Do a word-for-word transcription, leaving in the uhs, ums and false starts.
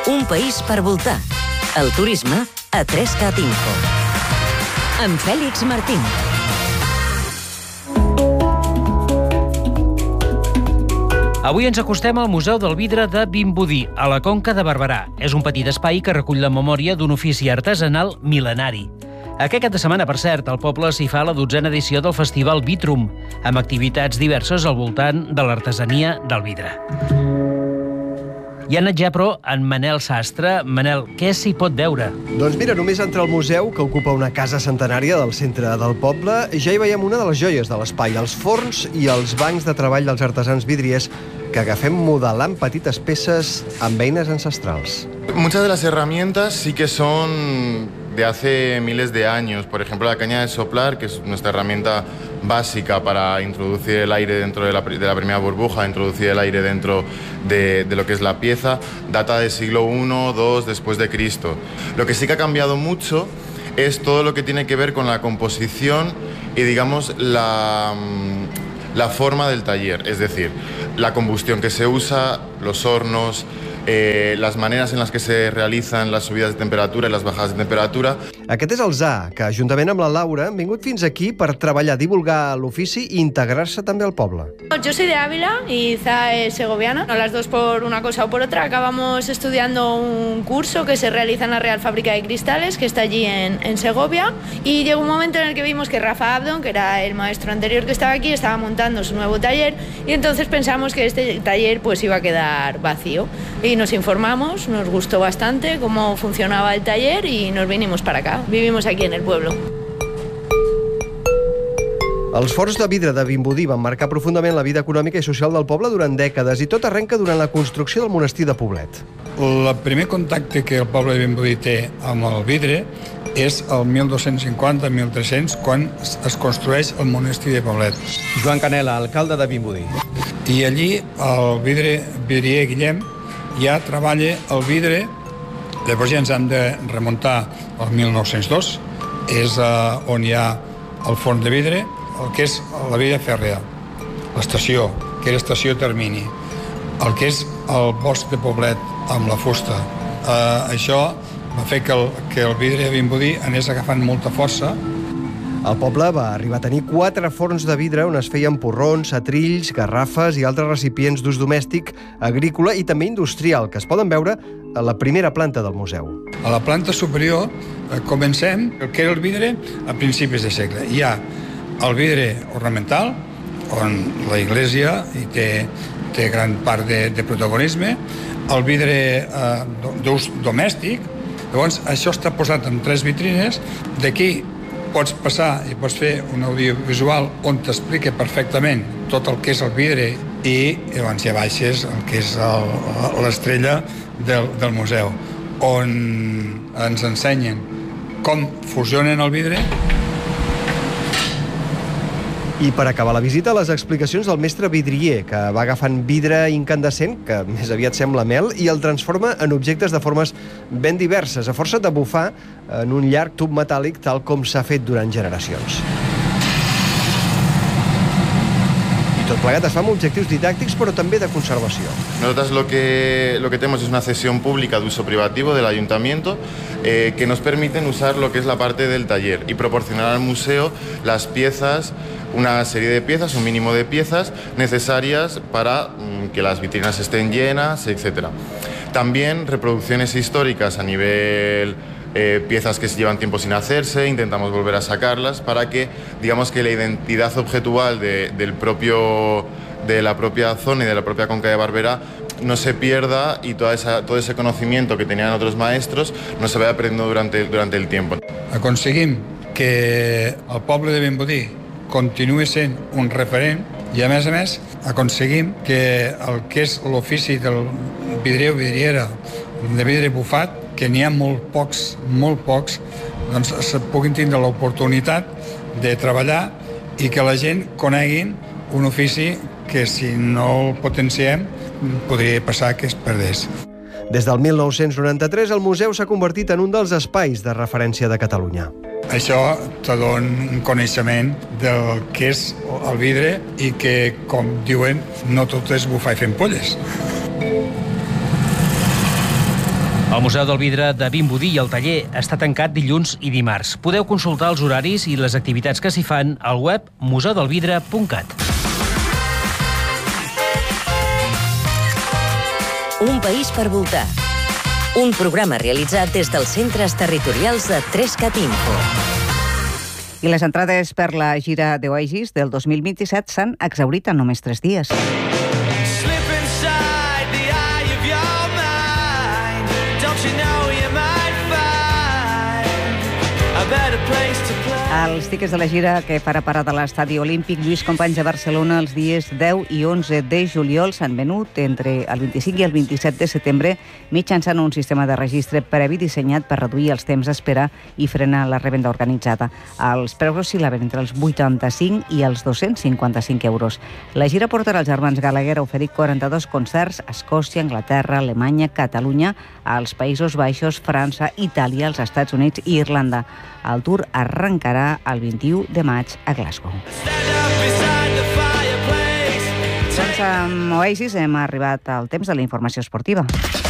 Un país per voltar. El turisme a tres cat info. Amb Fèlix Martín. Avui ens acostem al Museu del Vidre de Vimbodí, a la Conca de Barberà. És un petit espai que recull la memòria d'un ofici artesanal mil·lenari. Aquest cap de setmana, per cert, al poble s'hi fa la dotzena edició del Festival Vitrum, amb activitats diverses al voltant de l'artesania del vidre. I ha anat ja, però, en Manel Sastre. Manel, què s'hi pot veure? Doncs mira, només entrar al museu, que ocupa una casa centenària del centre del poble, ja hi veiem una de les joies de l'espai, els forns i els bancs de treball dels artesans vidriers que agafem modelant petites peces amb eines ancestrals. Muchas de las herramientas sí que son de hace miles de años. Por ejemplo, la caña de soplar, que es nuestra herramienta básica para introducir el aire dentro de la, de la primera burbuja, introducir el aire dentro de, de lo que es la pieza, data del siglo primero, segundo después de Cristo. Lo que sí que ha cambiado mucho es todo lo que tiene que ver con la composición y, digamos, la, la forma del taller, es decir, la combustión que se usa, los hornos, Eh, les maneres en les que se realitzen les subides de temperatura i les bajades de temperatura. Aquest és el Za, que juntament amb la Laura han vingut fins aquí per treballar, divulgar l'ofici i integrar-se també al poble. Yo soy de Ávila y Za es segoviana. Las dos por una cosa o por otra. Acabamos estudiando un curso que se realiza en la Real Fábrica de Cristales, que está allí en, en Segovia, y llegó un momento en el que vimos que Rafa Abdon, que era el maestro anterior que estaba aquí, estaba montando su nuevo taller, y entonces pensamos que este taller pues iba a quedar vacío. Y nos informamos, nos gustó bastante cómo funcionaba el taller y nos vinimos para acá. Vivimos aquí en el pueblo. Els forns de vidre de Vimbodí van marcar profundament la vida econòmica i social del poble durant dècades i tot arrenca durant la construcció del monestir de Poblet. El primer contacte que el poble de Vimbodí té amb el vidre és el mil dos-cents cinquanta mil tres-cents, quan es construeix el monestir de Poblet. Joan Canela, alcalde de Vimbodí. I allí el vidre, vidrier Guillem ja treballa el vidre. Llavors ja ens hem de remuntar al mil nou-cents dos, és uh, on hi ha el forn de vidre, el que és la via fèrrea, l'estació, que era estació Termini, el que és el bosc de Poblet amb la fusta. Uh, això va fer que el, que el vidre a Vimbodí anés agafant molta força. El poble va arribar a tenir quatre forns de vidre on es feien porrons, atrills, garrafes i altres recipients d'ús domèstic, agrícola i també industrial, que es poden veure a la primera planta del museu. A la planta superior eh, comencem el que era el vidre a principis de segle. Hi ha el vidre ornamental, on la Iglesia hi té, té gran part de, de protagonisme, el vidre eh, d'ús domèstic. Llavors, això està posat en tres vitrines. D'aquí pots passar i pots fer un audiovisual on t'explica perfectament tot el que és el vidre i llavors ja baixes el que és l'estrella del, del museu, on ens ensenyen com fusionen el vidre. I per acabar la visita, les explicacions del mestre vidrier, que va agafant vidre incandescent, que més aviat sembla mel, i el transforma en objectes de formes ben diverses, a força de bufar en un llarg tub metàl·lic tal com s'ha fet durant generacions. I tot plegat es fa amb objectius didàctics, però també de conservació. Nosotros lo que, lo que tenemos es una cesión pública de uso privativo del ayuntamiento eh, que nos permiten usar lo que es la parte del taller y proporcionar al museo las piezas, una serie de piezas, un mínimo de piezas necesarias para mm, que las vitrinas estén llenas, etcétera. También reproducciones históricas a nivel eh, piezas que llevan tiempo sin hacerse, intentamos volver a sacarlas para que, digamos, que la identidad objetual de, del propio, de la propia zona y de la propia Conca de Barberà no se pierda y toda esa, todo ese conocimiento que tenían otros maestros no se vaya aprendiendo durante, durante el tiempo. Aconseguim que el poble de Vimbodí continuï sent un referent i, a més a més, aconseguim que el que és l'ofici del vidrier o vidriera de vidre bufat, que n'hi ha molt pocs, molt pocs, doncs se puguin tindre l'oportunitat de treballar i que la gent coneguin un ofici que, si no el potenciem, podria passar que es perdés. Des del mil nou-cents noranta-tres, el museu s'ha convertit en un dels espais de referència de Catalunya. Això te dona un coneixement del que és el vidre i que, com diuen, no tot és bufar i fer ampolles. El Museu del Vidre de Vimbodí i el taller està tancat dilluns i dimarts. Podeu consultar els horaris i les activitats que s'hi fan al web museu del vidre punt cat. Un país per voltar. Un programa realitzat des dels centres territorials de tres cat info. I les entrades per la gira d'Oasis del dos mil vint-i-set s'han exhaurit en només tres dies. Els tiquets de la gira que farà parada a l'estadi olímpic Lluís Companys de Barcelona els dies deu i onze de juliol s'han venut entre el vint-i-cinc i el vint-i-set de setembre mitjançant un sistema de registre previ dissenyat per reduir els temps d'espera i frenar la revenda organitzada. Els preus oscil·laven entre els vuitanta-cinc i els dos-cents cinquanta-cinc euros. La gira portarà els germans Gallagher a oferir quaranta-dos concerts a Escòcia, Anglaterra, Alemanya, Catalunya, als Països Baixos, França, Itàlia, els Estats Units i Irlanda. El tour arrencarà el vint-i-u de maig a Glasgow. Doncs amb Oasis hem arribat al temps de la informació esportiva.